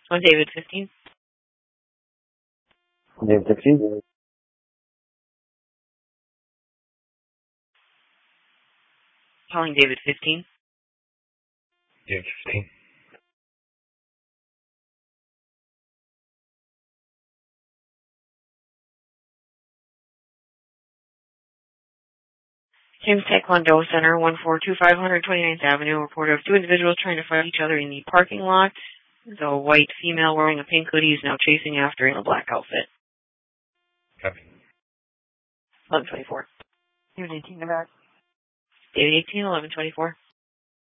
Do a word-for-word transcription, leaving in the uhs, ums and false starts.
On David fifteen. David fifteen. Calling David fifteen. David fifteen. James Taekwondo Center, one four two five one twenty-ninth Avenue. Report of two individuals trying to fight each other in the parking lot. The white female wearing a pink hoodie is now chasing after in a black outfit. Copy. eleven twenty-four. David eighteen, Nevada. David eighteen, eleven twenty-four.